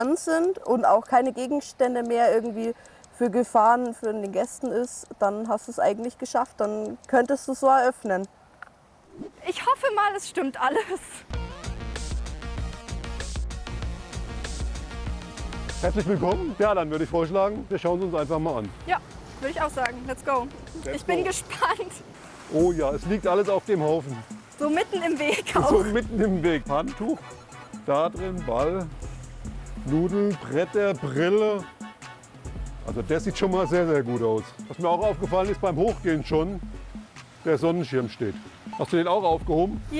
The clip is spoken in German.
an sind und auch keine Gegenstände mehr irgendwie für Gefahren für den Gästen ist, dann hast du es eigentlich geschafft. Dann könntest du so eröffnen. Ich hoffe mal, es stimmt alles. Herzlich willkommen. Ja, dann würde ich vorschlagen, wir schauen es uns einfach mal an. Ja, würde ich auch sagen. Let's go. Ich bin gespannt. Oh ja, es liegt alles auf dem Haufen. So mitten im Weg auch. So mitten im Weg. Handtuch, da drin Ball, Nudeln, Bretter, Brille. Also das sieht schon mal sehr, sehr gut aus. Was mir auch aufgefallen ist beim Hochgehen schon, der Sonnenschirm steht. Hast du den auch aufgehoben? Ja.